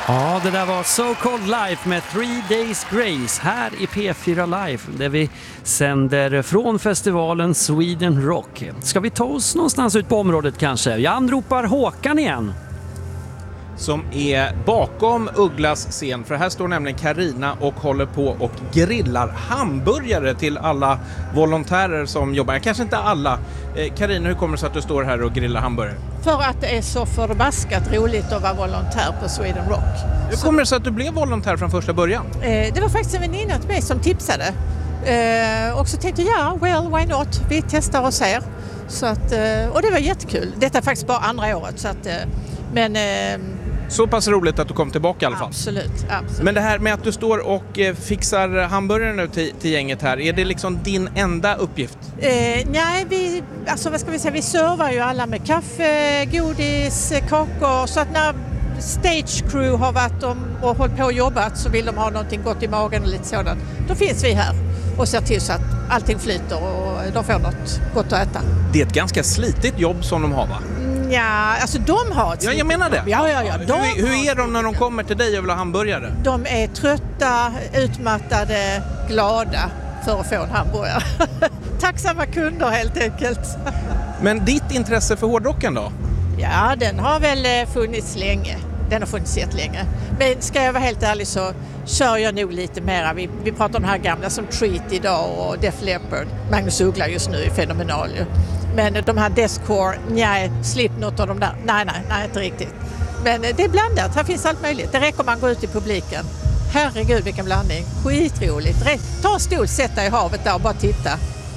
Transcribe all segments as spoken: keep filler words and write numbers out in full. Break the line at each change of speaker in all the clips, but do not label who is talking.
Ja, det där var So Cold Life med Three Days Grace här i P fyra Live där vi sänder från festivalen Sweden Rock. Ska vi ta oss någonstans ut på området kanske? Jag anropar Håkan igen.
Som är bakom Ugglas scen, för här står nämligen Carina och håller på och grillar hamburgare till alla volontärer som jobbar. Kanske inte alla. Carina, hur kommer det sig att du står här och grillar hamburgare?
För att det är så förbaskat roligt att vara volontär på Sweden Rock.
Hur kommer det sig att du blev volontär från första början?
Eh, det var faktiskt en väninna till mig som tipsade. Eh, och så tänkte jag, ja, well, why not? Vi testar och ser. Så att, eh, och det var jättekul. Detta är faktiskt bara andra året. Så att, eh, men... Eh,
Så pass roligt att du kom tillbaka i alla fall.
Absolut, absolut.
Men det här med att du står och fixar hamburgare nu till, till gänget här, är det liksom din enda uppgift?
Eh, nej, vi, alltså vad ska vi säga, vi servar ju alla med kaffe, godis, kakor. Så att när stage crew har varit och, och hållit på och jobbat så vill de ha någonting gott i magen och lite sådant. Då finns vi här och ser till så att allting flyter och de får något gott att äta.
Det är ett ganska slitigt jobb som de har, va?
Ja, alltså de har ett
Ja, jag menar det.
Ja, ja, ja. De
hur, hur är de när de kommer till dig och vill ha hamburgare?
De är trötta, utmattade, glada för att få en hamburgare. Tacksamma kunder helt enkelt.
Men ditt intresse för hårdrocken då?
Ja, den har väl funnits länge. Den har funnits jättelänge. Men ska jag vara helt ärlig så kör jag nog lite mera. Vi, vi pratar om de här gamla som Treat idag och Def Leppard. Magnus Uggla just nu är fenomenal ju. Men de här Deathcore, nej, Slipknot och de där, nej, nej, nej, inte riktigt. Men det är blandat, här finns allt möjligt. Det räcker man går ut i publiken. Herregud, vilken blandning. Skitroligt. Ta en stol, sätt dig i havet där och bara titta.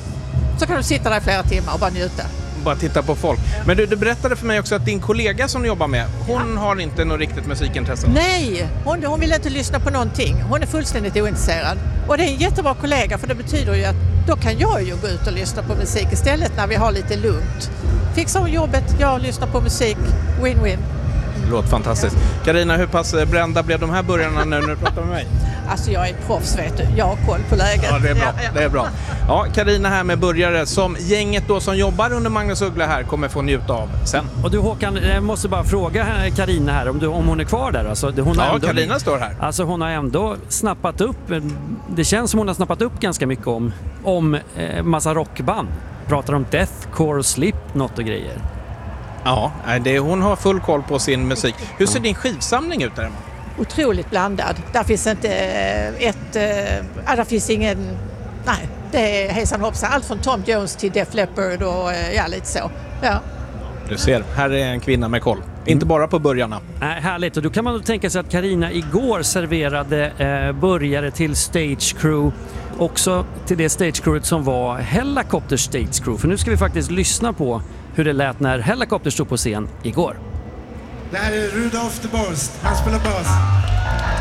Så kan du sitta där i flera timmar och bara njuta.
Bara titta på folk. Men du, du berättade för mig också att din kollega som du jobbar med, hon ja. har inte något riktigt musikintresse.
Nej, hon, hon vill inte lyssna på någonting. Hon är fullständigt ointresserad. Och det är en jättebra kollega, för det betyder ju att då kan jag ju gå ut och lyssna på musik istället när vi har lite lugnt. Fixar hon jobbet, jag lyssnar på musik, win-win.
Låter fantastiskt. Carina, hur pass brända blev de här burgarna nu när du pratar med mig?
Alltså jag är proffs, vet du. Jag har koll på läget.
Ja, det är bra.
Ja, ja.
Det är bra. Ja, Carina här med burgare som gänget då som jobbar under Magnus Uggla här kommer få njuta av sen.
Och du Håkan, jag måste bara fråga Carina här om, du, om hon är kvar där. Alltså, hon
ja,
ändå,
Carina står här.
Alltså hon har ändå snappat upp, det känns som hon har snappat upp ganska mycket om, om eh, massa rockband. Pratar om Deathcore och Slipknot och grejer.
Ja, det, hon har full koll på sin musik. Hur ser din skivsamling ut där?
Otroligt blandad. Där finns inte ett... Äh, där finns ingen... Nej, det är hejsan hoppsan. Allt från Tom Jones till Def Leppard och ja, lite så. Ja.
Du ser, här är en kvinna med koll. Mm. Inte bara på burgarna.
Nej, härligt. Och då kan man då tänka sig att Carina igår serverade eh, burgare till Stage Crew. Också till det Stage Crewet som var Hellacopter Stage Crew. För nu ska vi faktiskt lyssna på hur det lät när Hellacopter stod på scen igår.
Det här är Rudolf the Burst. Han spelar bas.